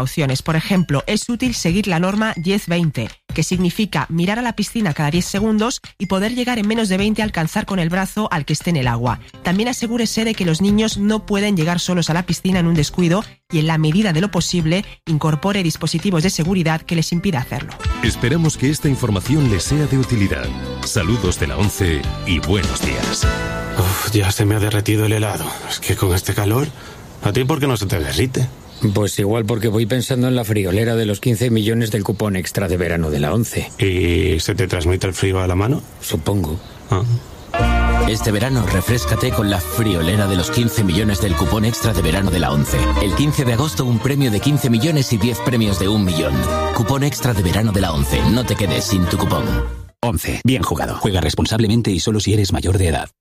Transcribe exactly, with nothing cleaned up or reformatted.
Opciones. Por ejemplo, es útil seguir la norma diez veinte, que significa mirar a la piscina cada diez segundos y poder llegar en menos de veinte a alcanzar con el brazo al que esté en el agua. También asegúrese de que los niños no pueden llegar solos a la piscina en un descuido y, en la medida de lo posible, incorpore dispositivos de seguridad que les impida hacerlo. Esperamos que esta información les sea de utilidad. Saludos de la ONCE y buenos días. Uf, ya se me ha derretido el helado. Es que con este calor, ¿a ti por qué no se te derrite? Pues igual porque voy pensando en la friolera de los quince millones del cupón extra de verano de la ONCE. ¿Y se te transmite el frío a la mano? Supongo. Ah. Este verano refréscate con la friolera de los quince millones del cupón extra de verano de la ONCE. El quince de agosto un premio de quince millones y diez premios de un millón. Cupón extra de verano de la ONCE. No te quedes sin tu cupón. ONCE. Bien jugado. Juega responsablemente y solo si eres mayor de edad.